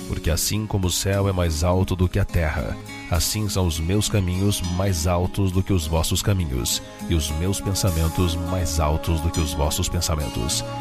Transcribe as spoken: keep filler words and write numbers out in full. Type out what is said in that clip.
Porque assim como o céu é mais alto do que a terra, assim são os meus caminhos mais altos do que os vossos caminhos, e os meus pensamentos mais altos do que os vossos pensamentos.